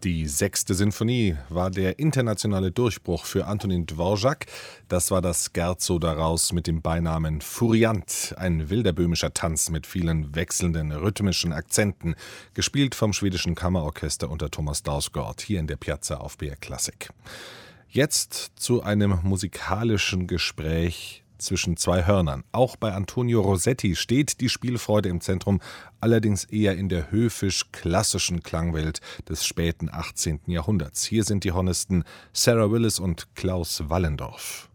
Die sechste Sinfonie war der internationale Durchbruch für Antonin Dvorak. Das war das Scherzo daraus mit dem Beinamen Furiant, ein wilder böhmischer Tanz mit vielen wechselnden rhythmischen Akzenten, gespielt vom schwedischen Kammerorchester unter Thomas Dausgaard hier in der Piazza auf BR Klassik. Jetzt zu einem musikalischen Gespräch zwischen zwei Hörnern. Auch bei Antonio Rossetti steht die Spielfreude im Zentrum, allerdings eher in der höfisch-klassischen Klangwelt des späten 18. Jahrhunderts. Hier sind die Hornisten Sarah Willis und Klaus Wallendorf.